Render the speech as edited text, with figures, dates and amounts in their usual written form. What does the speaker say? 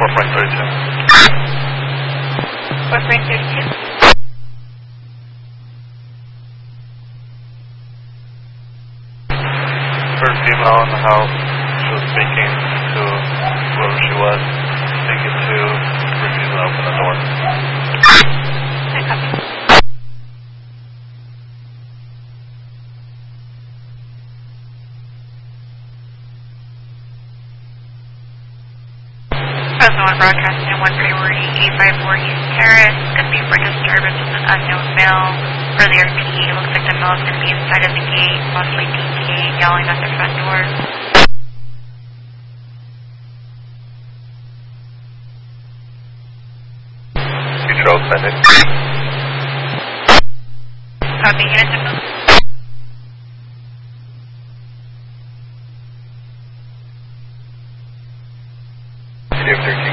4.32. First female in the house, she was speaking to whoever she was, speaking to refusing to open the door. I copy. Fresno One broadcasting at 1 priority 854 East Terrace. Could be for disturbance with an unknown male. For the RPE, it looks like the male is going to be inside of the gate, possibly DTA, yelling at the front door. Control pending. Copy, unit to move. Medium 13.